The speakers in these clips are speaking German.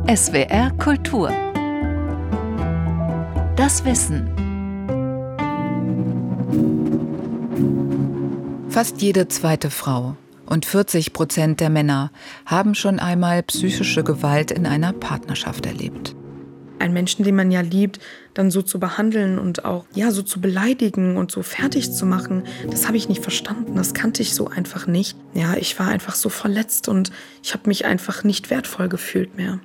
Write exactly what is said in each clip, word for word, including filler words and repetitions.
S W R Kultur. Das Wissen. Fast jede zweite Frau und vierzig Prozent der Männer haben schon einmal psychische Gewalt in einer Partnerschaft erlebt. Einen Menschen, den man ja liebt, dann so zu behandeln und auch ja so zu beleidigen und so fertig zu machen, das habe ich nicht verstanden. Das kannte ich so einfach nicht. Ja, ich war einfach so verletzt und ich habe mich einfach nicht wertvoll gefühlt mehr.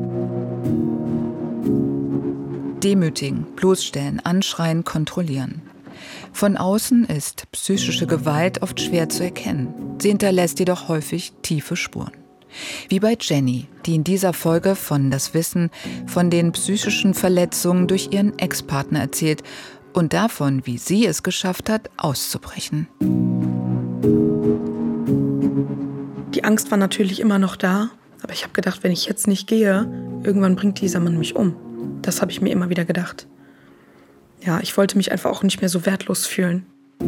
Demütigen, bloßstellen, anschreien, kontrollieren. Von außen ist psychische Gewalt oft schwer zu erkennen. Sie hinterlässt jedoch häufig tiefe Spuren. Wie bei Jenny, die in dieser Folge von Das Wissen von den psychischen Verletzungen durch ihren Ex-Partner erzählt und davon, wie sie es geschafft hat, auszubrechen. Die Angst war natürlich immer noch da, aber ich habe gedacht, wenn ich jetzt nicht gehe, irgendwann bringt dieser Mann mich um. Das habe ich mir immer wieder gedacht. Ja, ich wollte mich einfach auch nicht mehr so wertlos fühlen.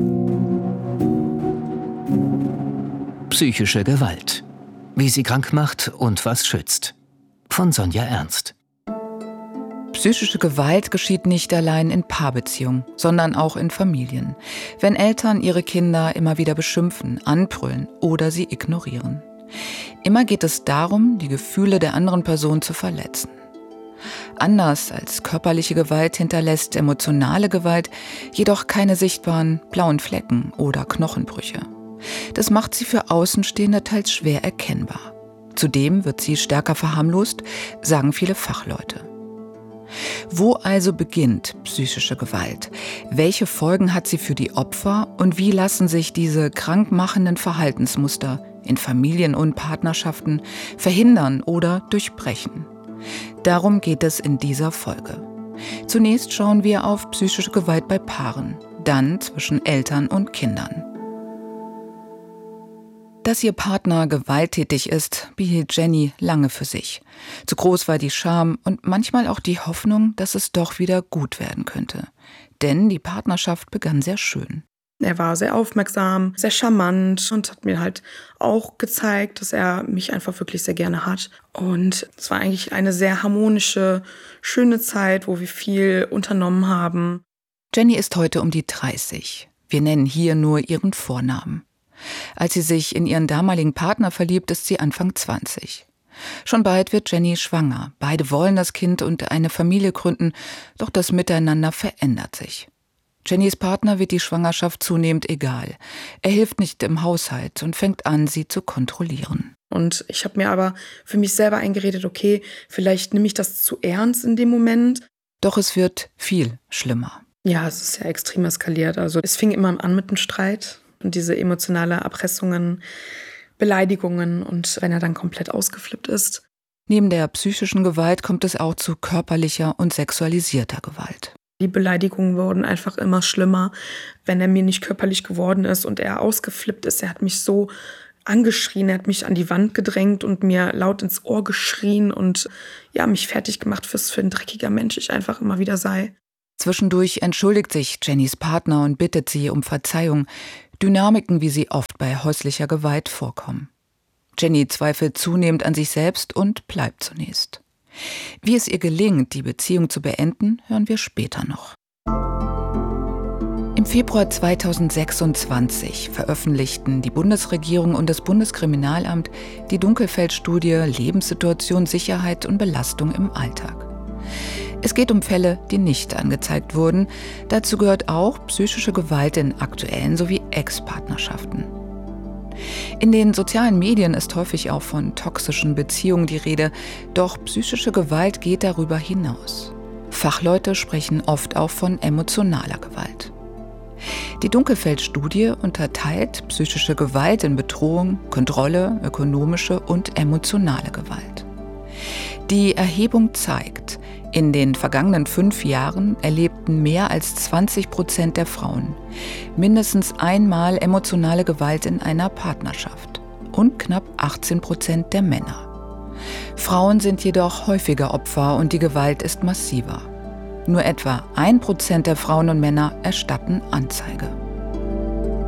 Psychische Gewalt. Wie sie krank macht und was schützt. Von Sonja Ernst. Psychische Gewalt geschieht nicht allein in Paarbeziehungen, sondern auch in Familien. Wenn Eltern ihre Kinder immer wieder beschimpfen, anbrüllen oder sie ignorieren. Immer geht es darum, die Gefühle der anderen Person zu verletzen. Anders als körperliche Gewalt hinterlässt emotionale Gewalt jedoch keine sichtbaren blauen Flecken oder Knochenbrüche. Das macht sie für Außenstehende teils schwer erkennbar. Zudem wird sie stärker verharmlost, sagen viele Fachleute. Wo also beginnt psychische Gewalt? Welche Folgen hat sie für die Opfer und wie lassen sich diese krankmachenden Verhaltensmuster in Familien und Partnerschaften verhindern oder durchbrechen? Darum geht es in dieser Folge. Zunächst schauen wir auf psychische Gewalt bei Paaren, dann zwischen Eltern und Kindern. Dass ihr Partner gewalttätig ist, behielt Jenny lange für sich. Zu groß war die Scham und manchmal auch die Hoffnung, dass es doch wieder gut werden könnte. Denn die Partnerschaft begann sehr schön. Er war sehr aufmerksam, sehr charmant und hat mir halt auch gezeigt, dass er mich einfach wirklich sehr gerne hat. Und es war eigentlich eine sehr harmonische, schöne Zeit, wo wir viel unternommen haben. Jenny ist heute um die dreißig. Wir nennen hier nur ihren Vornamen. Als sie sich in ihren damaligen Partner verliebt, ist sie Anfang zwanzig. Schon bald wird Jenny schwanger. Beide wollen das Kind und eine Familie gründen, doch das Miteinander verändert sich. Jennys Partner wird die Schwangerschaft zunehmend egal. Er hilft nicht im Haushalt und fängt an, sie zu kontrollieren. Und ich habe mir aber für mich selber eingeredet, okay, vielleicht nehme ich das zu ernst in dem Moment. Doch es wird viel schlimmer. Ja, es ist ja extrem eskaliert. Also es fing immer an mit einem Streit. Und diese emotionale Erpressungen, Beleidigungen und wenn er dann komplett ausgeflippt ist. Neben der psychischen Gewalt kommt es auch zu körperlicher und sexualisierter Gewalt. Die Beleidigungen wurden einfach immer schlimmer, wenn er mir nicht körperlich geworden ist und er ausgeflippt ist. Er hat mich so angeschrien, er hat mich an die Wand gedrängt und mir laut ins Ohr geschrien und ja, mich fertig gemacht, was für ein dreckiger Mensch ich einfach immer wieder sei. Zwischendurch entschuldigt sich Jennys Partner und bittet sie um Verzeihung. Dynamiken, wie sie oft bei häuslicher Gewalt vorkommen. Jenny zweifelt zunehmend an sich selbst und bleibt zunächst. Wie es ihr gelingt, die Beziehung zu beenden, hören wir später noch. Im Februar zweitausendsechsundzwanzig veröffentlichten die Bundesregierung und das Bundeskriminalamt die Dunkelfeld-Studie Lebenssituation, Sicherheit und Belastung im Alltag. Es geht um Fälle, die nicht angezeigt wurden. Dazu gehört auch psychische Gewalt in aktuellen sowie Ex-Partnerschaften. In den sozialen Medien ist häufig auch von toxischen Beziehungen die Rede, doch psychische Gewalt geht darüber hinaus. Fachleute sprechen oft auch von emotionaler Gewalt. Die Dunkelfeld-Studie unterteilt psychische Gewalt in Bedrohung, Kontrolle, ökonomische und emotionale Gewalt. Die Erhebung zeigt, in den vergangenen fünf Jahren erlebten mehr als zwanzig Prozent der Frauen mindestens einmal emotionale Gewalt in einer Partnerschaft und knapp achtzehn Prozent der Männer. Frauen sind jedoch häufiger Opfer und die Gewalt ist massiver. Nur etwa ein Prozent der Frauen und Männer erstatten Anzeige.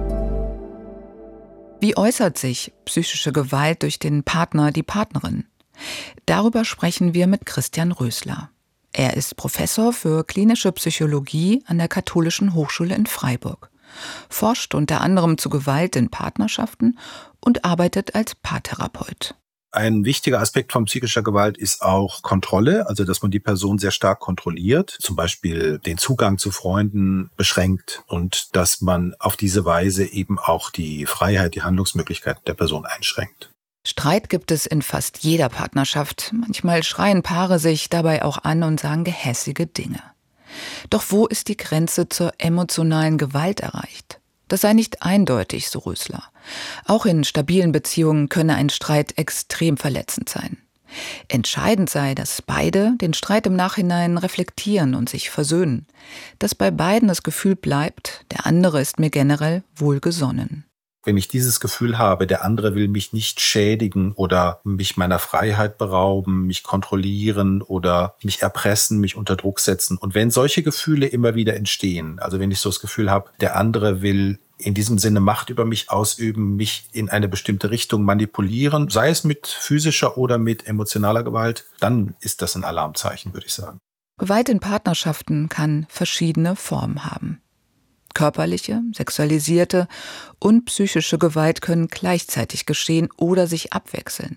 Wie äußert sich psychische Gewalt durch den Partner, die Partnerin? Darüber sprechen wir mit Christian Rösler. Er ist Professor für klinische Psychologie an der Katholischen Hochschule in Freiburg, forscht unter anderem zu Gewalt in Partnerschaften und arbeitet als Paartherapeut. Ein wichtiger Aspekt von psychischer Gewalt ist auch Kontrolle, also dass man die Person sehr stark kontrolliert, zum Beispiel den Zugang zu Freunden beschränkt und dass man auf diese Weise eben auch die Freiheit, die Handlungsmöglichkeiten der Person einschränkt. Streit gibt es in fast jeder Partnerschaft. Manchmal schreien Paare sich dabei auch an und sagen gehässige Dinge. Doch wo ist die Grenze zur emotionalen Gewalt erreicht? Das sei nicht eindeutig, so Rösler. Auch in stabilen Beziehungen könne ein Streit extrem verletzend sein. Entscheidend sei, dass beide den Streit im Nachhinein reflektieren und sich versöhnen. Dass bei beiden das Gefühl bleibt, der andere ist mir generell wohlgesonnen. Wenn ich dieses Gefühl habe, der andere will mich nicht schädigen oder mich meiner Freiheit berauben, mich kontrollieren oder mich erpressen, mich unter Druck setzen. Und wenn solche Gefühle immer wieder entstehen, also wenn ich so das Gefühl habe, der andere will in diesem Sinne Macht über mich ausüben, mich in eine bestimmte Richtung manipulieren, sei es mit physischer oder mit emotionaler Gewalt, dann ist das ein Alarmzeichen, würde ich sagen. Gewalt in Partnerschaften kann verschiedene Formen haben. Körperliche, sexualisierte und psychische Gewalt können gleichzeitig geschehen oder sich abwechseln.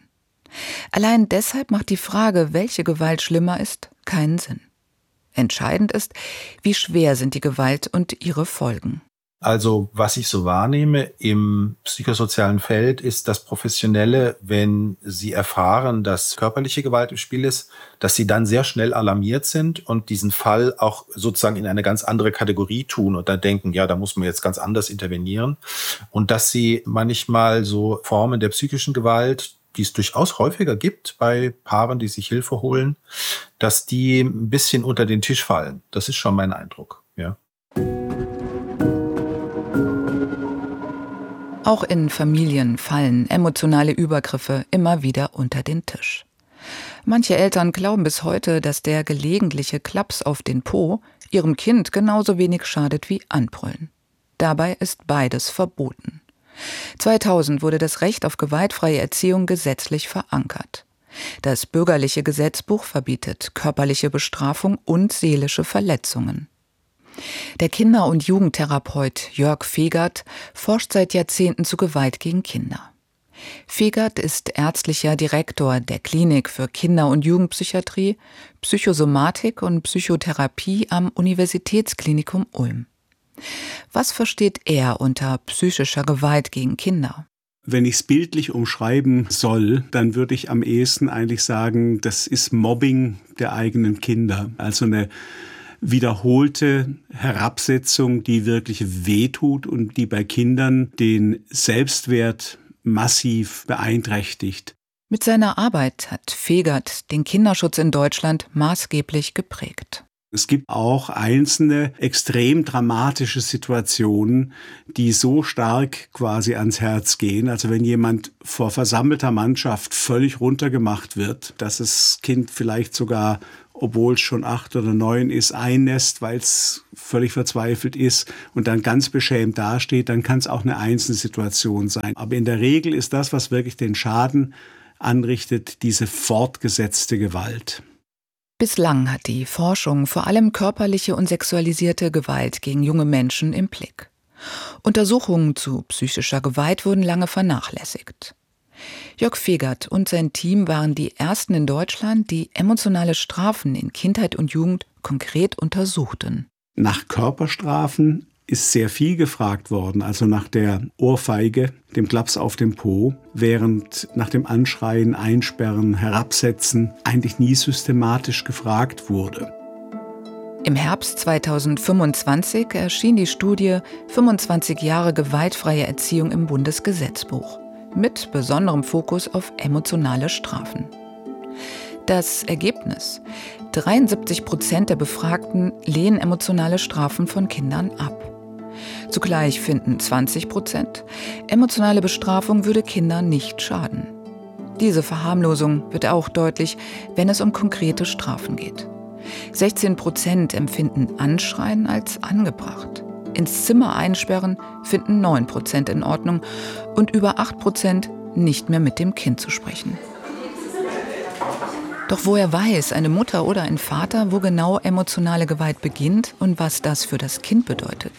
Allein deshalb macht die Frage, welche Gewalt schlimmer ist, keinen Sinn. Entscheidend ist, wie schwer sind die Gewalt und ihre Folgen. Also was ich so wahrnehme im psychosozialen Feld ist, dass Professionelle, wenn sie erfahren, dass körperliche Gewalt im Spiel ist, dass sie dann sehr schnell alarmiert sind und diesen Fall auch sozusagen in eine ganz andere Kategorie tun und dann denken, ja, da muss man jetzt ganz anders intervenieren. Und dass sie manchmal so Formen der psychischen Gewalt, die es durchaus häufiger gibt bei Paaren, die sich Hilfe holen, dass die ein bisschen unter den Tisch fallen. Das ist schon mein Eindruck, ja. Auch in Familien fallen emotionale Übergriffe immer wieder unter den Tisch. Manche Eltern glauben bis heute, dass der gelegentliche Klaps auf den Po ihrem Kind genauso wenig schadet wie Anbrüllen. Dabei ist beides verboten. zweitausend wurde das Recht auf gewaltfreie Erziehung gesetzlich verankert. Das bürgerliche Gesetzbuch verbietet körperliche Bestrafung und seelische Verletzungen. Der Kinder- und Jugendtherapeut Jörg Fegert forscht seit Jahrzehnten zu Gewalt gegen Kinder. Fegert ist ärztlicher Direktor der Klinik für Kinder- und Jugendpsychiatrie, Psychosomatik und Psychotherapie am Universitätsklinikum Ulm. Was versteht er unter psychischer Gewalt gegen Kinder? Wenn ich es bildlich umschreiben soll, dann würde ich am ehesten eigentlich sagen, das ist Mobbing der eigenen Kinder. Also eine wiederholte Herabsetzung, die wirklich wehtut und die bei Kindern den Selbstwert massiv beeinträchtigt. Mit seiner Arbeit hat Fegert den Kinderschutz in Deutschland maßgeblich geprägt. Es gibt auch einzelne extrem dramatische Situationen, die so stark quasi ans Herz gehen. Also wenn jemand vor versammelter Mannschaft völlig runtergemacht wird, dass das Kind vielleicht sogar, obwohl es schon acht oder neun ist, einnässt, weil es völlig verzweifelt ist und dann ganz beschämt dasteht, dann kann es auch eine Einzelsituation sein. Aber in der Regel ist das, was wirklich den Schaden anrichtet, diese fortgesetzte Gewalt. Bislang hat die Forschung vor allem körperliche und sexualisierte Gewalt gegen junge Menschen im Blick. Untersuchungen zu psychischer Gewalt wurden lange vernachlässigt. Jörg Fegert und sein Team waren die ersten in Deutschland, die emotionale Strafen in Kindheit und Jugend konkret untersuchten. Nach Körperstrafen ist sehr viel gefragt worden, also nach der Ohrfeige, dem Klaps auf dem Po, während nach dem Anschreien, Einsperren, Herabsetzen eigentlich nie systematisch gefragt wurde. Im Herbst zweitausendfünfundzwanzig erschien die Studie fünfundzwanzig Jahre gewaltfreie Erziehung im Bundesgesetzbuch mit besonderem Fokus auf emotionale Strafen. Das Ergebnis: dreiundsiebzig Prozent der Befragten lehnen emotionale Strafen von Kindern ab. Zugleich finden zwanzig Prozent, emotionale Bestrafung würde Kindern nicht schaden. Diese Verharmlosung wird auch deutlich, wenn es um konkrete Strafen geht. sechzehn Prozent empfinden Anschreien als angebracht. Ins Zimmer einsperren finden neun Prozent in Ordnung und über acht Prozent nicht mehr mit dem Kind zu sprechen. Doch woher weiß eine Mutter oder ein Vater, wo genau emotionale Gewalt beginnt und was das für das Kind bedeutet?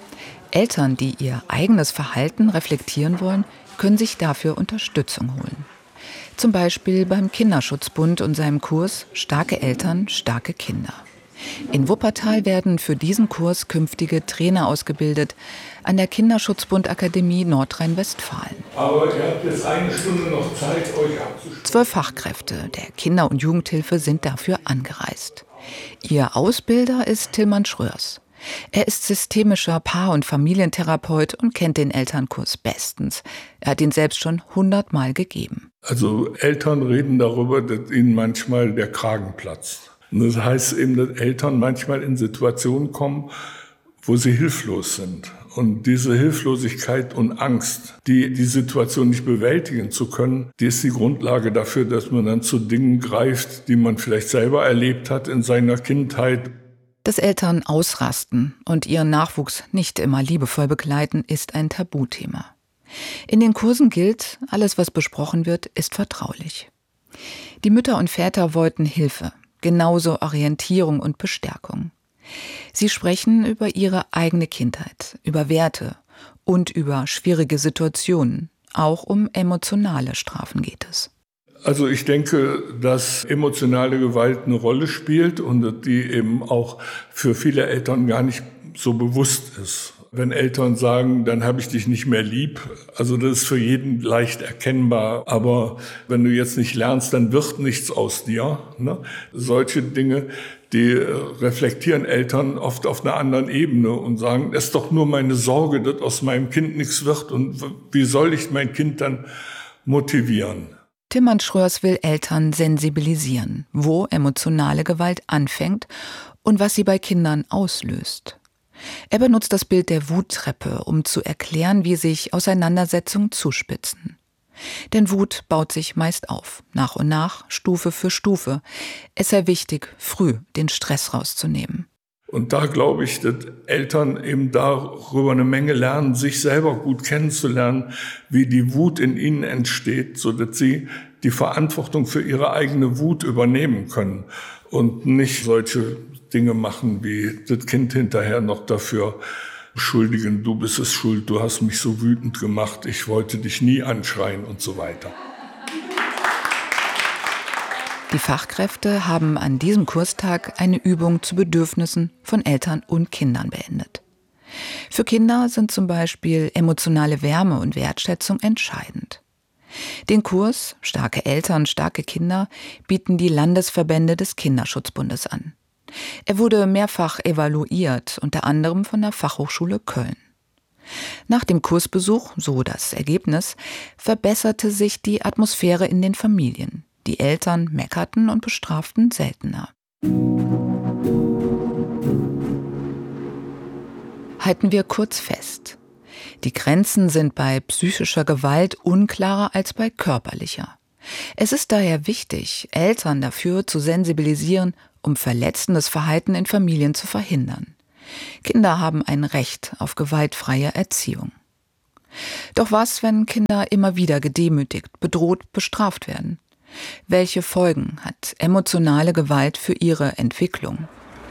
Eltern, die ihr eigenes Verhalten reflektieren wollen, können sich dafür Unterstützung holen. Zum Beispiel beim Kinderschutzbund und seinem Kurs »Starke Eltern, starke Kinder«. In Wuppertal werden für diesen Kurs künftige Trainer ausgebildet, an der Kinderschutzbund-Akademie Nordrhein-Westfalen. Aber ihr habt jetzt eine Stunde noch Zeit, euch abzustimmen. Zwölf Fachkräfte der Kinder- und Jugendhilfe sind dafür angereist. Ihr Ausbilder ist Tilman Schröers. Er ist systemischer Paar- und Familientherapeut und kennt den Elternkurs bestens. Er hat ihn selbst schon hundertmal gegeben. Also Eltern reden darüber, dass ihnen manchmal der Kragen platzt. Und das heißt eben, dass Eltern manchmal in Situationen kommen, wo sie hilflos sind. Und diese Hilflosigkeit und Angst, die die Situation nicht bewältigen zu können, die ist die Grundlage dafür, dass man dann zu Dingen greift, die man vielleicht selber erlebt hat in seiner Kindheit. Dass Eltern ausrasten und ihren Nachwuchs nicht immer liebevoll begleiten, ist ein Tabuthema. In den Kursen gilt, alles, was besprochen wird, ist vertraulich. Die Mütter und Väter wollten Hilfe, genauso Orientierung und Bestärkung. Sie sprechen über ihre eigene Kindheit, über Werte und über schwierige Situationen. Auch um emotionale Strafen geht es. Also ich denke, dass emotionale Gewalt eine Rolle spielt und die eben auch für viele Eltern gar nicht so bewusst ist. Wenn Eltern sagen, dann habe ich dich nicht mehr lieb, also das ist für jeden leicht erkennbar. Aber wenn du jetzt nicht lernst, dann wird nichts aus dir. Ne? Solche Dinge, die reflektieren Eltern oft auf einer anderen Ebene und sagen, es ist doch nur meine Sorge, dass aus meinem Kind nichts wird. Und wie soll ich mein Kind dann motivieren? Tilman Schröers will Eltern sensibilisieren, wo emotionale Gewalt anfängt und was sie bei Kindern auslöst. Er benutzt das Bild der Wuttreppe, um zu erklären, wie sich Auseinandersetzungen zuspitzen. Denn Wut baut sich meist auf, nach und nach, Stufe für Stufe. Es sei wichtig, früh den Stress rauszunehmen. Und da glaube ich, dass Eltern eben darüber eine Menge lernen, sich selber gut kennenzulernen, wie die Wut in ihnen entsteht, sodass sie die Verantwortung für ihre eigene Wut übernehmen können und nicht solche Dinge machen, wie das Kind hinterher noch dafür beschuldigen, du bist es schuld, du hast mich so wütend gemacht, ich wollte dich nie anschreien und so weiter. Die Fachkräfte haben an diesem Kurstag eine Übung zu Bedürfnissen von Eltern und Kindern beendet. Für Kinder sind zum Beispiel emotionale Wärme und Wertschätzung entscheidend. Den Kurs »Starke Eltern, starke Kinder« bieten die Landesverbände des Kinderschutzbundes an. Er wurde mehrfach evaluiert, unter anderem von der Fachhochschule Köln. Nach dem Kursbesuch, so das Ergebnis, verbesserte sich die Atmosphäre in den Familien. Die Eltern meckerten und bestraften seltener. Halten wir kurz fest. Die Grenzen sind bei psychischer Gewalt unklarer als bei körperlicher. Es ist daher wichtig, Eltern dafür zu sensibilisieren, um verletzendes Verhalten in Familien zu verhindern. Kinder haben ein Recht auf gewaltfreie Erziehung. Doch was, wenn Kinder immer wieder gedemütigt, bedroht, bestraft werden? Welche Folgen hat emotionale Gewalt für ihre Entwicklung?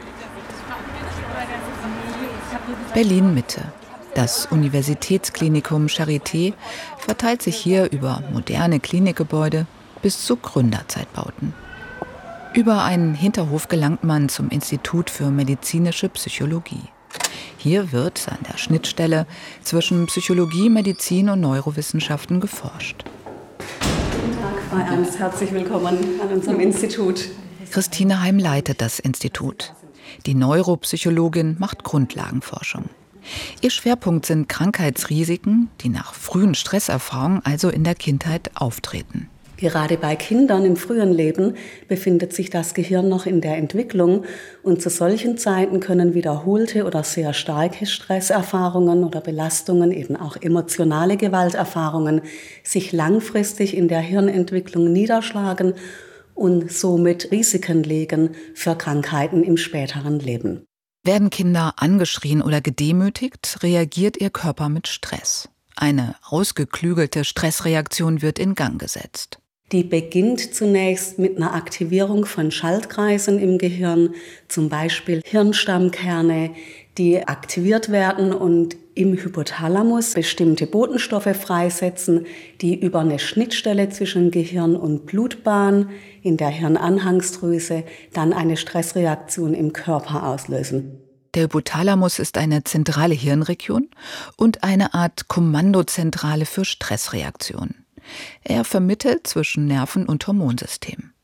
Berlin-Mitte. Das Universitätsklinikum Charité verteilt sich hier über moderne Klinikgebäude bis zu Gründerzeitbauten. Über einen Hinterhof gelangt man zum Institut für medizinische Psychologie. Hier wird an der Schnittstelle zwischen Psychologie, Medizin und Neurowissenschaften geforscht. Guten Tag, Frau Ernst. Herzlich willkommen an unserem Institut. Christine Heim leitet das Institut. Die Neuropsychologin macht Grundlagenforschung. Ihr Schwerpunkt sind Krankheitsrisiken, die nach frühen Stresserfahrungen, also in der Kindheit, auftreten. Gerade bei Kindern im frühen Leben befindet sich das Gehirn noch in der Entwicklung und zu solchen Zeiten können wiederholte oder sehr starke Stresserfahrungen oder Belastungen, eben auch emotionale Gewalterfahrungen, sich langfristig in der Hirnentwicklung niederschlagen und somit Risiken legen für Krankheiten im späteren Leben. Werden Kinder angeschrien oder gedemütigt, reagiert ihr Körper mit Stress. Eine ausgeklügelte Stressreaktion wird in Gang gesetzt. Die beginnt zunächst mit einer Aktivierung von Schaltkreisen im Gehirn, zum Beispiel Hirnstammkerne, die aktiviert werden und im Hypothalamus bestimmte Botenstoffe freisetzen, die über eine Schnittstelle zwischen Gehirn und Blutbahn in der Hirnanhangsdrüse dann eine Stressreaktion im Körper auslösen. Der Hypothalamus ist eine zentrale Hirnregion und eine Art Kommandozentrale für Stressreaktionen. Er vermittelt zwischen Nerven- und Hormonsystem.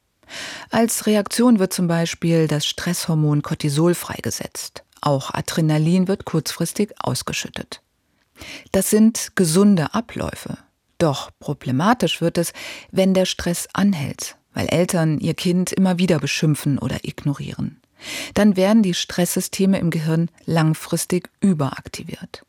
Als Reaktion wird zum Beispiel das Stresshormon Cortisol freigesetzt. Auch Adrenalin wird kurzfristig ausgeschüttet. Das sind gesunde Abläufe. Doch problematisch wird es, wenn der Stress anhält, weil Eltern ihr Kind immer wieder beschimpfen oder ignorieren. Dann werden die Stresssysteme im Gehirn langfristig überaktiviert.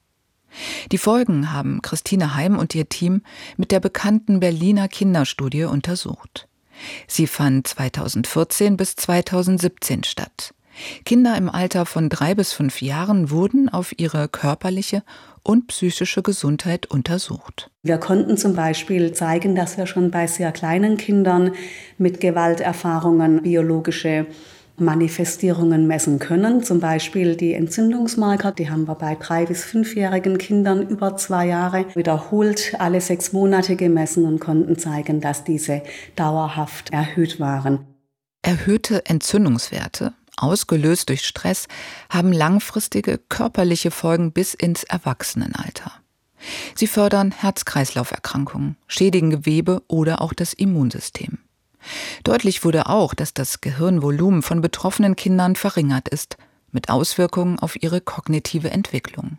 Die Folgen haben Christine Heim und ihr Team mit der bekannten Berliner Kinderstudie untersucht. Sie fand zweitausendvierzehn bis zweitausendsiebzehn statt. Kinder im Alter von drei bis fünf Jahren wurden auf ihre körperliche und psychische Gesundheit untersucht. Wir konnten zum Beispiel zeigen, dass wir schon bei sehr kleinen Kindern mit Gewalterfahrungen biologische Manifestierungen messen können. Zum Beispiel die Entzündungsmarker, die haben wir bei drei- bis fünfjährigen Kindern über zwei Jahre wiederholt alle sechs Monate gemessen und konnten zeigen, dass diese dauerhaft erhöht waren. Erhöhte Entzündungswerte, ausgelöst durch Stress, haben langfristige körperliche Folgen bis ins Erwachsenenalter. Sie fördern Herz-Kreislauf-Erkrankungen, schädigen Gewebe oder auch das Immunsystem. Deutlich wurde auch, dass das Gehirnvolumen von betroffenen Kindern verringert ist, mit Auswirkungen auf ihre kognitive Entwicklung.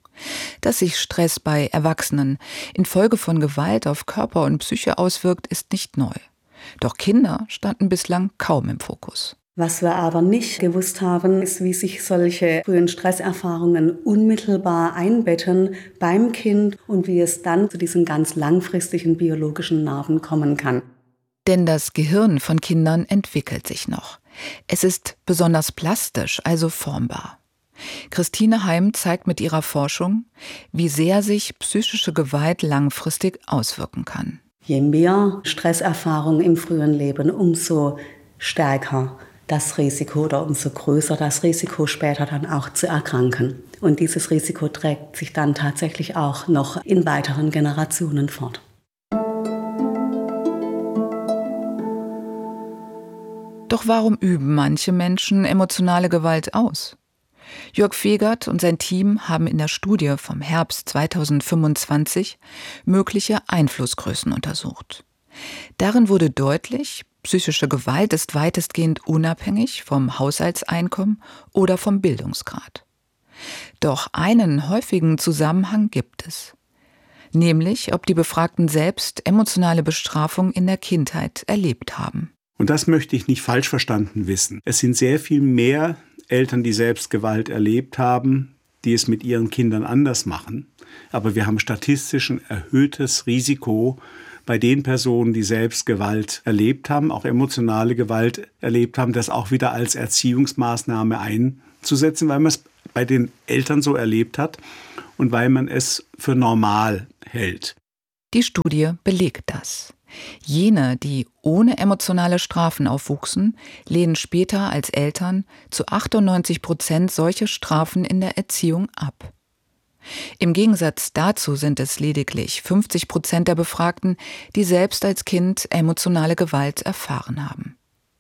Dass sich Stress bei Erwachsenen infolge von Gewalt auf Körper und Psyche auswirkt, ist nicht neu. Doch Kinder standen bislang kaum im Fokus. Was wir aber nicht gewusst haben, ist, wie sich solche frühen Stresserfahrungen unmittelbar einbetten beim Kind und wie es dann zu diesen ganz langfristigen biologischen Narben kommen kann. Denn das Gehirn von Kindern entwickelt sich noch. Es ist besonders plastisch, also formbar. Christine Heim zeigt mit ihrer Forschung, wie sehr sich psychische Gewalt langfristig auswirken kann. Je mehr Stresserfahrung im frühen Leben, umso stärker das Risiko oder umso größer das Risiko, später dann auch zu erkranken. Und dieses Risiko trägt sich dann tatsächlich auch noch in weiteren Generationen fort. Doch warum üben manche Menschen emotionale Gewalt aus? Jörg Fegert und sein Team haben in der Studie vom Herbst zweitausendfünfundzwanzig mögliche Einflussgrößen untersucht. Darin wurde deutlich, psychische Gewalt ist weitestgehend unabhängig vom Haushaltseinkommen oder vom Bildungsgrad. Doch einen häufigen Zusammenhang gibt es. Nämlich, ob die Befragten selbst emotionale Bestrafung in der Kindheit erlebt haben. Und das möchte ich nicht falsch verstanden wissen. Es sind sehr viel mehr Eltern, die selbst Gewalt erlebt haben, die es mit ihren Kindern anders machen. Aber wir haben statistisch ein erhöhtes Risiko bei den Personen, die selbst Gewalt erlebt haben, auch emotionale Gewalt erlebt haben, das auch wieder als Erziehungsmaßnahme einzusetzen, weil man es bei den Eltern so erlebt hat und weil man es für normal hält. Die Studie belegt das. Jene, die ohne emotionale Strafen aufwuchsen, lehnen später als Eltern zu achtundneunzig Prozent solche Strafen in der Erziehung ab. Im Gegensatz dazu sind es lediglich fünfzig Prozent der Befragten, die selbst als Kind emotionale Gewalt erfahren haben.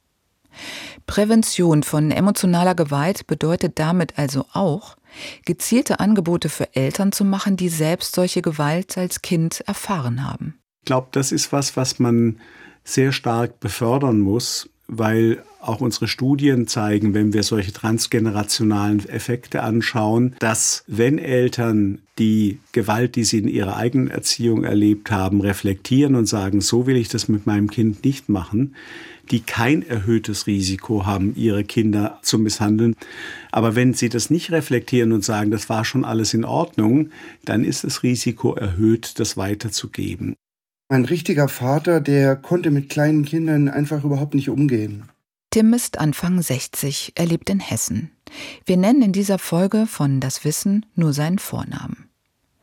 Prävention von emotionaler Gewalt bedeutet damit also auch, gezielte Angebote für Eltern zu machen, die selbst solche Gewalt als Kind erfahren haben. Ich glaube, das ist was, was man sehr stark befördern muss, weil auch unsere Studien zeigen, wenn wir solche transgenerationalen Effekte anschauen, dass wenn Eltern die Gewalt, die sie in ihrer eigenen Erziehung erlebt haben, reflektieren und sagen, so will ich das mit meinem Kind nicht machen, die kein erhöhtes Risiko haben, ihre Kinder zu misshandeln. Aber wenn sie das nicht reflektieren und sagen, das war schon alles in Ordnung, dann ist das Risiko erhöht, das weiterzugeben. Ein richtiger Vater, der konnte mit kleinen Kindern einfach überhaupt nicht umgehen. Tim ist Anfang sechzig, er lebt in Hessen. Wir nennen in dieser Folge von Das Wissen nur seinen Vornamen.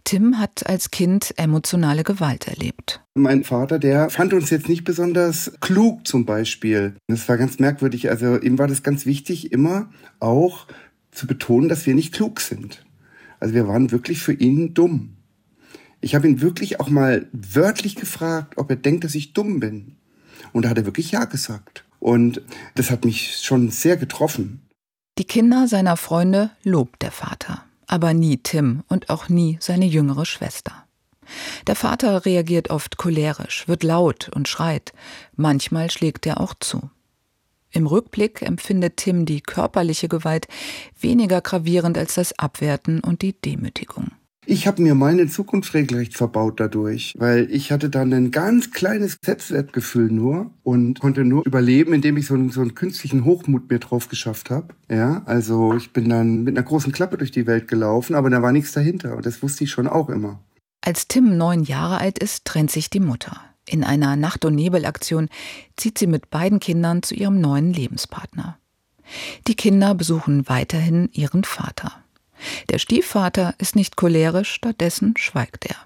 Tim hat als Kind emotionale Gewalt erlebt. Mein Vater, der fand uns jetzt nicht besonders klug zum Beispiel. Das war ganz merkwürdig. Also ihm war das ganz wichtig, immer auch zu betonen, dass wir nicht klug sind. Also wir waren wirklich für ihn dumm. Ich habe ihn wirklich auch mal wörtlich gefragt, ob er denkt, dass ich dumm bin. Und da hat er wirklich ja gesagt. Und das hat mich schon sehr getroffen. Die Kinder seiner Freunde lobt der Vater, aber nie Tim und auch nie seine jüngere Schwester. Der Vater reagiert oft cholerisch, wird laut und schreit. Manchmal schlägt er auch zu. Im Rückblick empfindet Tim die körperliche Gewalt weniger gravierend als das Abwerten und die Demütigung. Ich habe mir meine Zukunft regelrecht verbaut dadurch, weil ich hatte dann ein ganz kleines Selbstwertgefühl nur und konnte nur überleben, indem ich so einen, so einen künstlichen Hochmut mir drauf geschafft habe. Ja, also ich bin dann mit einer großen Klappe durch die Welt gelaufen, aber da war nichts dahinter und das wusste ich schon auch immer. Als Tim neun Jahre alt ist, trennt sich die Mutter. In einer Nacht- und Nebelaktion zieht sie mit beiden Kindern zu ihrem neuen Lebenspartner. Die Kinder besuchen weiterhin ihren Vater. Der Stiefvater ist nicht cholerisch, stattdessen schweigt er.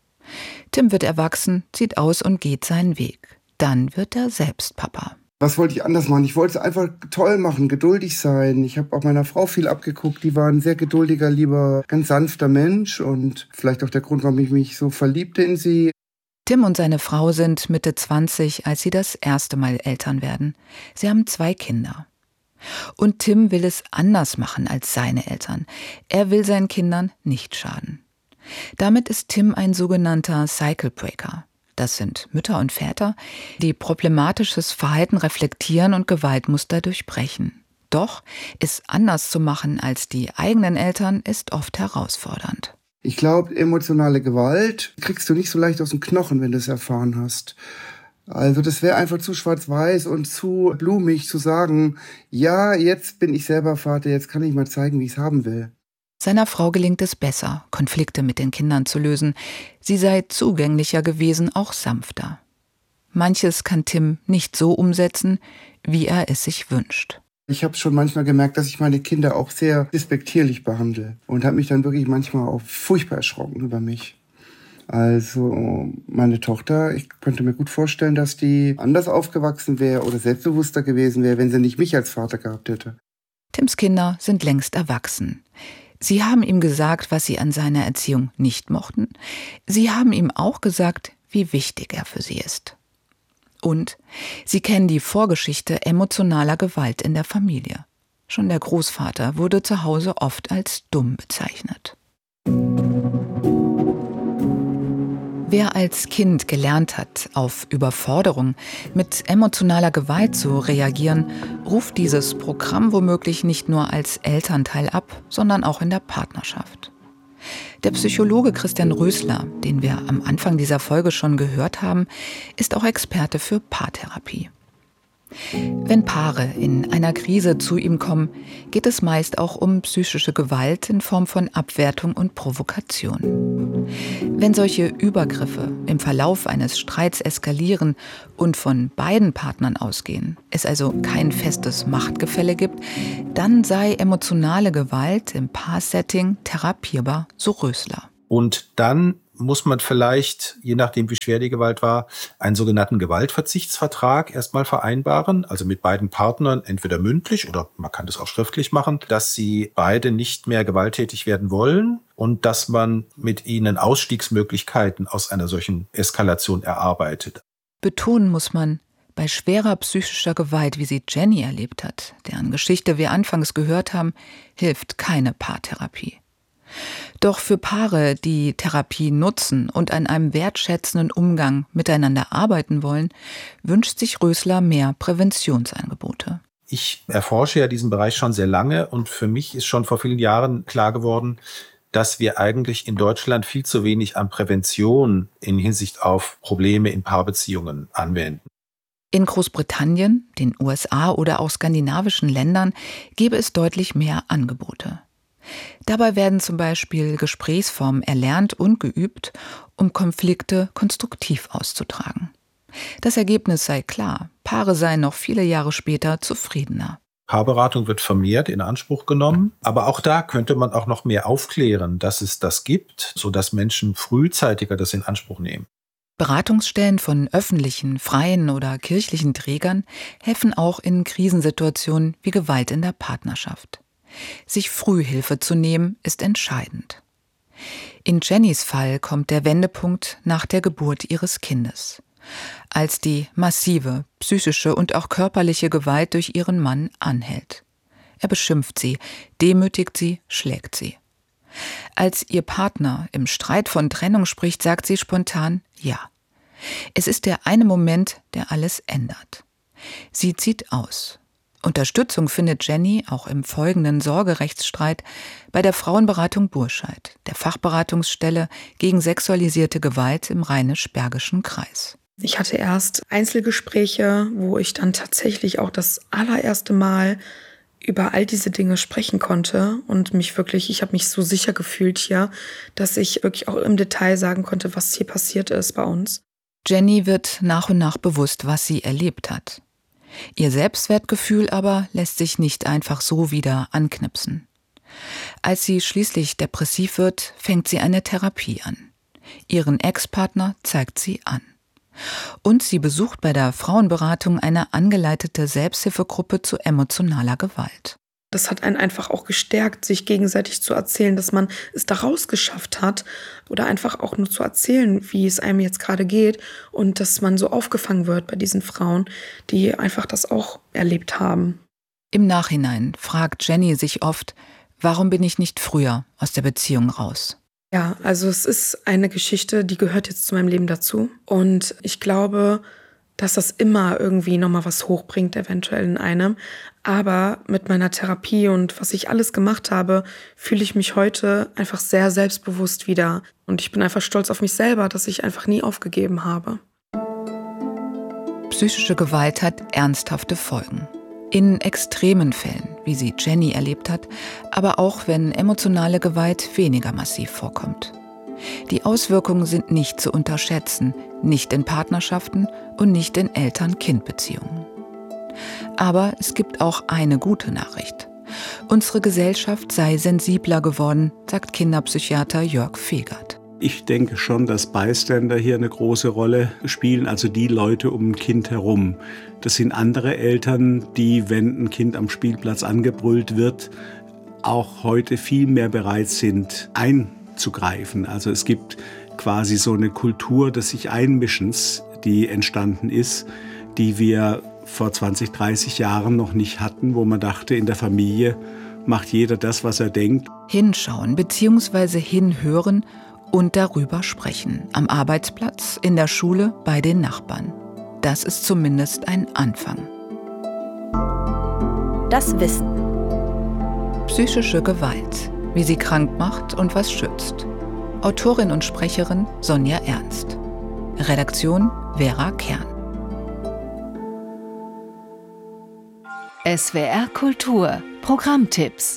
Tim wird erwachsen, zieht aus und geht seinen Weg. Dann wird er selbst Papa. Was wollte ich anders machen? Ich wollte es einfach toll machen, geduldig sein. Ich habe auch meiner Frau viel abgeguckt. Die war ein sehr geduldiger, lieber, ganz sanfter Mensch. Und vielleicht auch der Grund, warum ich mich so verliebte in sie. Tim und seine Frau sind Mitte zwanzig, als sie das erste Mal Eltern werden. Sie haben zwei Kinder. Und Tim will es anders machen als seine Eltern. Er will seinen Kindern nicht schaden. Damit ist Tim ein sogenannter Cycle Breaker. Das sind Mütter und Väter, die problematisches Verhalten reflektieren und Gewaltmuster durchbrechen. Doch, es anders zu machen als die eigenen Eltern, ist oft herausfordernd. Ich glaube, emotionale Gewalt kriegst du nicht so leicht aus dem Knochen, wenn du es erfahren hast. Also das wäre einfach zu schwarz-weiß und zu blumig zu sagen, ja, jetzt bin ich selber Vater, jetzt kann ich mal zeigen, wie ich es haben will. Seiner Frau gelingt es besser, Konflikte mit den Kindern zu lösen. Sie sei zugänglicher gewesen, auch sanfter. Manches kann Tim nicht so umsetzen, wie er es sich wünscht. Ich habe schon manchmal gemerkt, dass ich meine Kinder auch sehr despektierlich behandle und habe mich dann wirklich manchmal auch furchtbar erschrocken über mich. Also meine Tochter, ich könnte mir gut vorstellen, dass die anders aufgewachsen wäre oder selbstbewusster gewesen wäre, wenn sie nicht mich als Vater gehabt hätte. Tims Kinder sind längst erwachsen. Sie haben ihm gesagt, was sie an seiner Erziehung nicht mochten. Sie haben ihm auch gesagt, wie wichtig er für sie ist. Und sie kennen die Vorgeschichte emotionaler Gewalt in der Familie. Schon der Großvater wurde zu Hause oft als dumm bezeichnet. Wer als Kind gelernt hat, auf Überforderung mit emotionaler Gewalt zu reagieren, ruft dieses Programm womöglich nicht nur als Elternteil ab, sondern auch in der Partnerschaft. Der Psychologe Christian Rösler, den wir am Anfang dieser Folge schon gehört haben, ist auch Experte für Paartherapie. Wenn Paare in einer Krise zu ihm kommen, geht es meist auch um psychische Gewalt in Form von Abwertung und Provokation. Wenn solche Übergriffe im Verlauf eines Streits eskalieren und von beiden Partnern ausgehen, es also kein festes Machtgefälle gibt, dann sei emotionale Gewalt im Paarsetting therapierbar, so Rösler. Und dann muss man vielleicht, je nachdem wie schwer die Gewalt war, einen sogenannten Gewaltverzichtsvertrag erstmal vereinbaren, also mit beiden Partnern, entweder mündlich oder man kann das auch schriftlich machen, dass sie beide nicht mehr gewalttätig werden wollen und dass man mit ihnen Ausstiegsmöglichkeiten aus einer solchen Eskalation erarbeitet. Betonen muss man, bei schwerer psychischer Gewalt, wie sie Jenny erlebt hat, deren Geschichte wir anfangs gehört haben, hilft keine Paartherapie. Doch für Paare, die Therapie nutzen und an einem wertschätzenden Umgang miteinander arbeiten wollen, wünscht sich Rösler mehr Präventionsangebote. Ich erforsche ja diesen Bereich schon sehr lange und für mich ist schon vor vielen Jahren klar geworden, dass wir eigentlich in Deutschland viel zu wenig an Prävention in Hinsicht auf Probleme in Paarbeziehungen anwenden. In Großbritannien, den U S A oder auch skandinavischen Ländern gäbe es deutlich mehr Angebote. Dabei werden zum Beispiel Gesprächsformen erlernt und geübt, um Konflikte konstruktiv auszutragen. Das Ergebnis sei klar, Paare seien noch viele Jahre später zufriedener. Paarberatung wird vermehrt in Anspruch genommen, aber auch da könnte man auch noch mehr aufklären, dass es das gibt, sodass Menschen frühzeitiger das in Anspruch nehmen. Beratungsstellen von öffentlichen, freien oder kirchlichen Trägern helfen auch in Krisensituationen wie Gewalt in der Partnerschaft. Sich früh Hilfe zu nehmen, ist entscheidend. In Jennys Fall kommt der Wendepunkt nach der Geburt ihres Kindes, als die massive psychische und auch körperliche Gewalt durch ihren Mann anhält. Er beschimpft sie, demütigt sie, schlägt sie. Als ihr Partner im Streit von Trennung spricht, sagt sie spontan ja. Es ist der eine Moment, der alles ändert. Sie zieht aus. Unterstützung findet Jenny auch im folgenden Sorgerechtsstreit bei der Frauenberatung Burscheid, der Fachberatungsstelle gegen sexualisierte Gewalt im Rheinisch-Bergischen Kreis. Ich hatte erst Einzelgespräche, wo ich dann tatsächlich auch das allererste Mal über all diese Dinge sprechen konnte und mich wirklich, ich habe mich so sicher gefühlt hier, dass ich wirklich auch im Detail sagen konnte, was hier passiert ist bei uns. Jenny wird nach und nach bewusst, was sie erlebt hat. Ihr Selbstwertgefühl aber lässt sich nicht einfach so wieder anknipsen. Als sie schließlich depressiv wird, fängt sie eine Therapie an. Ihren Ex-Partner zeigt sie an. Und sie besucht bei der Frauenberatung eine angeleitete Selbsthilfegruppe zu emotionaler Gewalt. Das hat einen einfach auch gestärkt, sich gegenseitig zu erzählen, dass man es da rausgeschafft hat oder einfach auch nur zu erzählen, wie es einem jetzt gerade geht und dass man so aufgefangen wird bei diesen Frauen, die einfach das auch erlebt haben. Im Nachhinein fragt Jenny sich oft, warum bin ich nicht früher aus der Beziehung raus? Ja, also es ist eine Geschichte, die gehört jetzt zu meinem Leben dazu und ich glaube, dass das immer irgendwie nochmal was hochbringt, eventuell in einem. Aber mit meiner Therapie und was ich alles gemacht habe, fühle ich mich heute einfach sehr selbstbewusst wieder. Und ich bin einfach stolz auf mich selber, dass ich einfach nie aufgegeben habe. Psychische Gewalt hat ernsthafte Folgen. In extremen Fällen, wie sie Jenny erlebt hat, aber auch wenn emotionale Gewalt weniger massiv vorkommt. Die Auswirkungen sind nicht zu unterschätzen, nicht in Partnerschaften und nicht in Eltern-Kind-Beziehungen. Aber es gibt auch eine gute Nachricht. Unsere Gesellschaft sei sensibler geworden, sagt Kinderpsychiater Jörg Fegert. Ich denke schon, dass Bystander hier eine große Rolle spielen, also die Leute um ein Kind herum. Das sind andere Eltern, die, wenn ein Kind am Spielplatz angebrüllt wird, auch heute viel mehr bereit sind, einzugreifen. Also es gibt quasi so eine Kultur des sich Einmischens, die entstanden ist, die wir vor zwanzig, dreißig Jahren noch nicht hatten, wo man dachte, in der Familie macht jeder das, was er denkt. Hinschauen bzw. hinhören und darüber sprechen. Am Arbeitsplatz, in der Schule, bei den Nachbarn. Das ist zumindest ein Anfang. Das Wissen. Psychische Gewalt. Wie sie krank macht und was schützt. Autorin und Sprecherin Sonja Ernst. Redaktion Vera Kern. S W R Kultur. Programmtipps.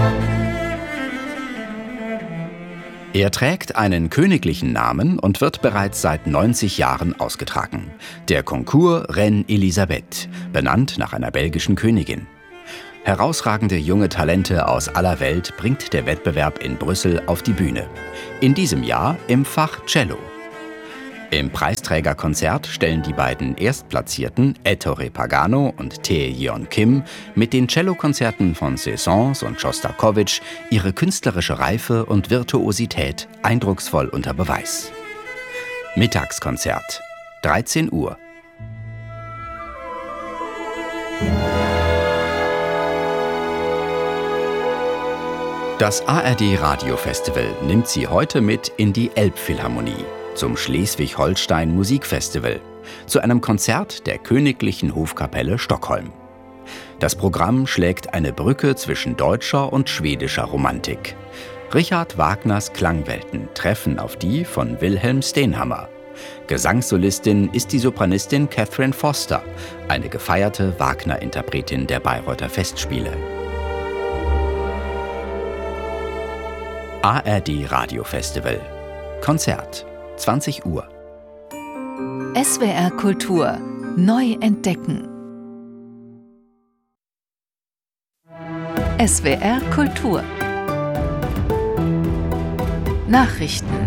Er trägt einen königlichen Namen und wird bereits seit neunzig Jahren ausgetragen. Der Concours Reine Elisabeth, benannt nach einer belgischen Königin. Herausragende junge Talente aus aller Welt bringt der Wettbewerb in Brüssel auf die Bühne. In diesem Jahr im Fach Cello. Im Preisträgerkonzert stellen die beiden Erstplatzierten Ettore Pagano und Tae Yeon Kim mit den Cellokonzerten von Saint-Saëns und Schostakowitsch ihre künstlerische Reife und Virtuosität eindrucksvoll unter Beweis. Mittagskonzert, dreizehn Uhr. Das A R D Radiofestival nimmt Sie heute mit in die Elbphilharmonie, zum Schleswig-Holstein Musikfestival, zu einem Konzert der Königlichen Hofkapelle Stockholm. Das Programm schlägt eine Brücke zwischen deutscher und schwedischer Romantik. Richard Wagners Klangwelten treffen auf die von Wilhelm Stenhammar. Gesangssolistin ist die Sopranistin Catherine Foster, eine gefeierte Wagner-Interpretin der Bayreuther Festspiele. A R D Radiofestival. Konzert. zwanzig Uhr. S W R Kultur. Neu entdecken. S W R Kultur Nachrichten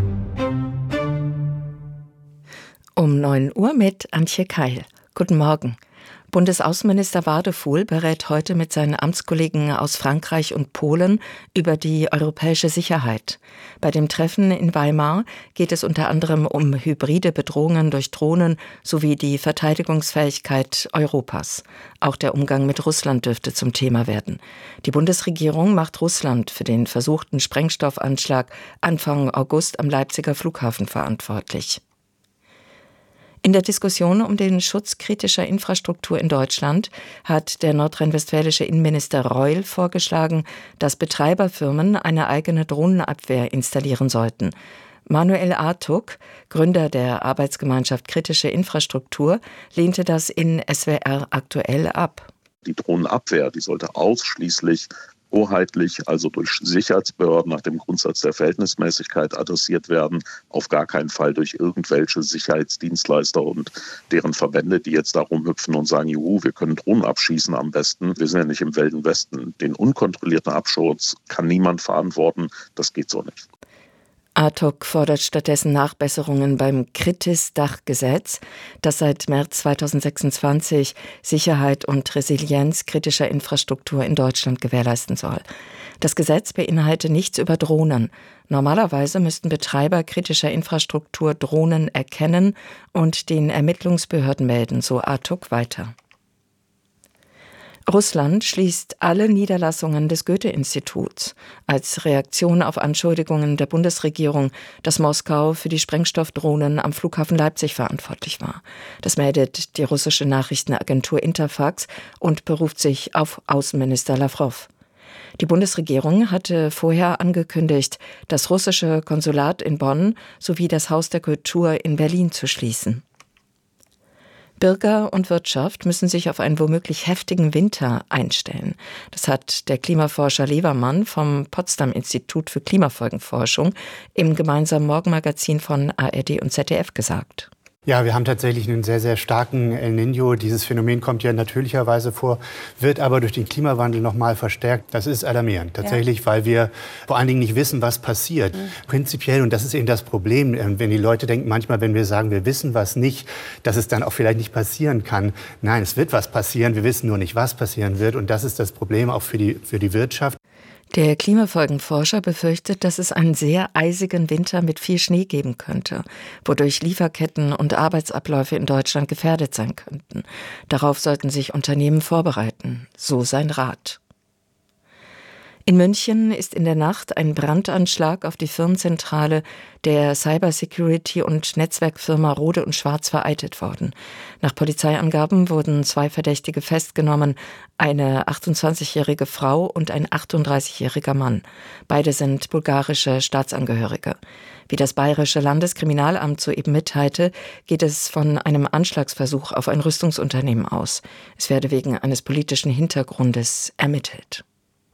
Um neun Uhr mit Antje Keil. Guten Morgen. Bundesaußenminister Wadefuhl berät heute mit seinen Amtskollegen aus Frankreich und Polen über die europäische Sicherheit. Bei dem Treffen in Weimar geht es unter anderem um hybride Bedrohungen durch Drohnen sowie die Verteidigungsfähigkeit Europas. Auch der Umgang mit Russland dürfte zum Thema werden. Die Bundesregierung macht Russland für den versuchten Sprengstoffanschlag Anfang August am Leipziger Flughafen verantwortlich. In der Diskussion um den Schutz kritischer Infrastruktur in Deutschland hat der nordrhein-westfälische Innenminister Reul vorgeschlagen, dass Betreiberfirmen eine eigene Drohnenabwehr installieren sollten. Manuel Artuk, Gründer der Arbeitsgemeinschaft Kritische Infrastruktur, lehnte das in S W R aktuell ab. Die Drohnenabwehr, die sollte ausschließlich hoheitlich, also durch Sicherheitsbehörden nach dem Grundsatz der Verhältnismäßigkeit adressiert werden, auf gar keinen Fall durch irgendwelche Sicherheitsdienstleister und deren Verbände, die jetzt darum hüpfen und sagen, juhu, wir können Drohnen abschießen am besten. Wir sind ja nicht im Wilden Westen. Den unkontrollierten Abschuss kann niemand verantworten. Das geht so nicht. Artuk fordert stattdessen Nachbesserungen beim Kritis-Dach-Gesetz, das seit März zweitausendsechsundzwanzig Sicherheit und Resilienz kritischer Infrastruktur in Deutschland gewährleisten soll. Das Gesetz beinhaltet nichts über Drohnen. Normalerweise müssten Betreiber kritischer Infrastruktur Drohnen erkennen und den Ermittlungsbehörden melden, so Artuk weiter. Russland schließt alle Niederlassungen des Goethe-Instituts als Reaktion auf Anschuldigungen der Bundesregierung, dass Moskau für die Sprengstoffdrohnen am Flughafen Leipzig verantwortlich war. Das meldet die russische Nachrichtenagentur Interfax und beruft sich auf Außenminister Lawrow. Die Bundesregierung hatte vorher angekündigt, das russische Konsulat in Bonn sowie das Haus der Kultur in Berlin zu schließen. Bürger und Wirtschaft müssen sich auf einen womöglich heftigen Winter einstellen. Das hat der Klimaforscher Levermann vom Potsdam-Institut für Klimafolgenforschung im gemeinsamen Morgenmagazin von A R D und Z D F gesagt. Ja, wir haben tatsächlich einen sehr, sehr starken El Niño. Dieses Phänomen kommt ja natürlicherweise vor, wird aber durch den Klimawandel noch mal verstärkt. Das ist alarmierend, tatsächlich, ja. Weil wir vor allen Dingen nicht wissen, was passiert. Mhm. Prinzipiell, und das ist eben das Problem, wenn die Leute denken manchmal, wenn wir sagen, wir wissen was nicht, dass es dann auch vielleicht nicht passieren kann. Nein, es wird was passieren, wir wissen nur nicht, was passieren wird. Und das ist das Problem auch für die, für die Wirtschaft. Der Klimafolgenforscher befürchtet, dass es einen sehr eisigen Winter mit viel Schnee geben könnte, wodurch Lieferketten und Arbeitsabläufe in Deutschland gefährdet sein könnten. Darauf sollten sich Unternehmen vorbereiten, so sein Rat. In München ist in der Nacht ein Brandanschlag auf die Firmenzentrale der Cybersecurity- und Netzwerkfirma Rode und Schwarz vereitelt worden. Nach Polizeiangaben wurden zwei Verdächtige festgenommen, eine achtundzwanzigjährige Frau und ein achtunddreißigjähriger Mann. Beide sind bulgarische Staatsangehörige. Wie das Bayerische Landeskriminalamt soeben mitteilte, geht es von einem Anschlagsversuch auf ein Rüstungsunternehmen aus. Es werde wegen eines politischen Hintergrundes ermittelt.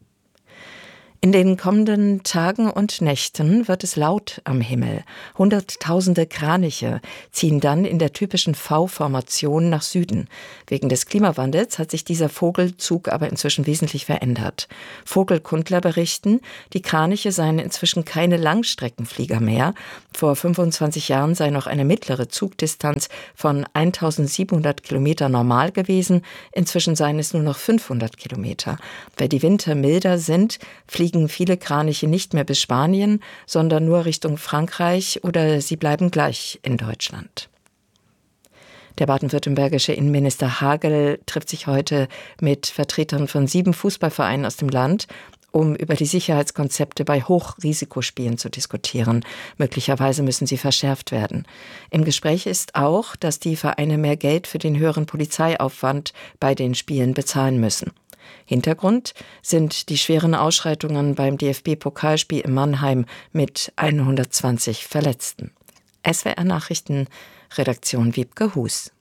In den kommenden Tagen und Nächten wird es laut am Himmel. Hunderttausende Kraniche ziehen dann in der typischen V-Formation nach Süden. Wegen des Klimawandels hat sich dieser Vogelzug aber inzwischen wesentlich verändert. Vogelkundler berichten, die Kraniche seien inzwischen keine Langstreckenflieger mehr. Vor fünfundzwanzig Jahren sei noch eine mittlere Zugdistanz von eintausendsiebenhundert Kilometer normal gewesen. Inzwischen seien es nur noch fünfhundert Kilometer. Weil die Winter milder sind, fliegen viele Kraniche nicht mehr bis Spanien, sondern nur Richtung Frankreich oder sie bleiben gleich in Deutschland. Der baden-württembergische Innenminister Hagel trifft sich heute mit Vertretern von sieben Fußballvereinen aus dem Land, um über die Sicherheitskonzepte bei Hochrisikospielen zu diskutieren. Möglicherweise müssen sie verschärft werden. Im Gespräch ist auch, dass die Vereine mehr Geld für den höheren Polizeiaufwand bei den Spielen bezahlen müssen. Hintergrund sind die schweren Ausschreitungen beim D F B-Pokalspiel in Mannheim mit hundertzwanzig Verletzten. S W R Nachrichten, Redaktion Wiebke Hus.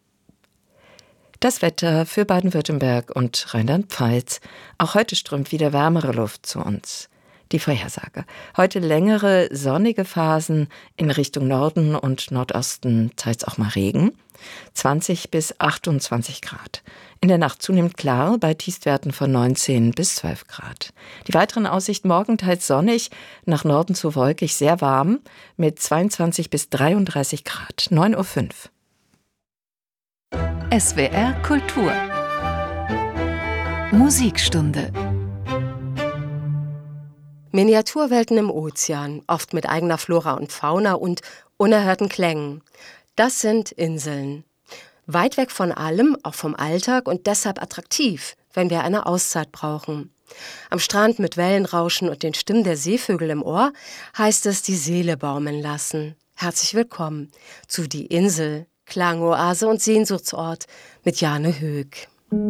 Das Wetter für Baden-Württemberg und Rheinland-Pfalz. Auch heute strömt wieder wärmere Luft zu uns. Die Vorhersage. Heute längere sonnige Phasen in Richtung Norden und Nordosten, teils auch mal Regen. zwanzig bis achtundzwanzig Grad. In der Nacht zunehmend klar bei Tiefstwerten von neunzehn bis zwölf Grad. Die weiteren Aussichten: morgen teils sonnig, nach Norden zu wolkig, sehr warm mit zweiundzwanzig bis dreiunddreißig Grad. neun Uhr fünf. S W R Kultur Musikstunde. Miniaturwelten im Ozean, oft mit eigener Flora und Fauna und unerhörten Klängen. Das sind Inseln. Weit weg von allem, auch vom Alltag und deshalb attraktiv, wenn wir eine Auszeit brauchen. Am Strand mit Wellenrauschen und den Stimmen der Seevögel im Ohr heißt es die Seele baumeln lassen. Herzlich willkommen zu Die Insel, Klangoase und Sehnsuchtsort mit Jane Höck.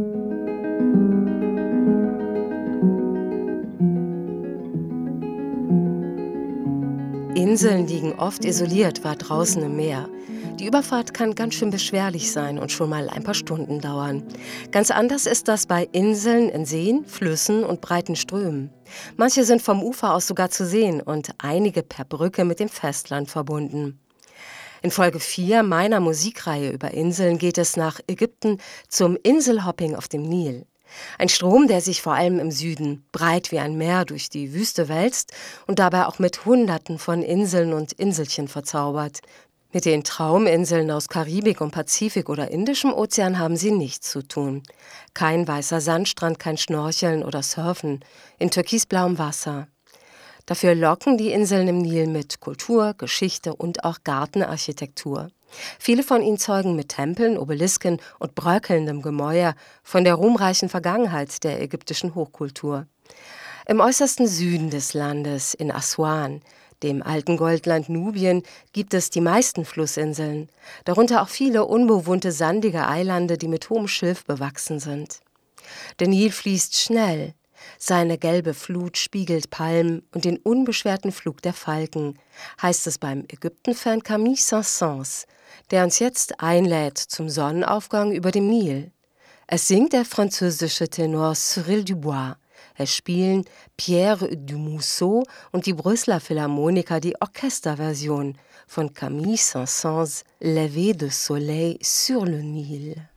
Inseln liegen oft isoliert weit draußen im Meer. Die Überfahrt kann ganz schön beschwerlich sein und schon mal ein paar Stunden dauern. Ganz anders ist das bei Inseln in Seen, Flüssen und breiten Strömen. Manche sind vom Ufer aus sogar zu sehen und einige per Brücke mit dem Festland verbunden. In Folge vier meiner Musikreihe über Inseln geht es nach Ägypten zum Inselhopping auf dem Nil. Ein Strom, der sich vor allem im Süden breit wie ein Meer durch die Wüste wälzt und dabei auch mit Hunderten von Inseln und Inselchen verzaubert. Mit den Trauminseln aus Karibik und Pazifik oder Indischem Ozean haben sie nichts zu tun. Kein weißer Sandstrand, kein Schnorcheln oder Surfen in türkisblauem Wasser. Dafür locken die Inseln im Nil mit Kultur, Geschichte und auch Gartenarchitektur. Viele von ihnen zeugen mit Tempeln, Obelisken und bröckelndem Gemäuer von der ruhmreichen Vergangenheit der ägyptischen Hochkultur. Im äußersten Süden des Landes, in Aswan, dem alten Goldland Nubien, gibt es die meisten Flussinseln, darunter auch viele unbewohnte sandige Eilande, die mit hohem Schilf bewachsen sind. Der Nil fließt schnell. Seine gelbe Flut spiegelt Palmen und den unbeschwerten Flug der Falken, heißt es beim Ägypten-Fan Camille Saint-Saëns, der uns jetzt einlädt zum Sonnenaufgang über dem Nil. Es singt der französische Tenor Cyril Dubois. Es spielen Pierre Dumousseau und die Brüsseler Philharmoniker die Orchesterversion von Camille Saint-Saëns Lever de Soleil sur le Nil.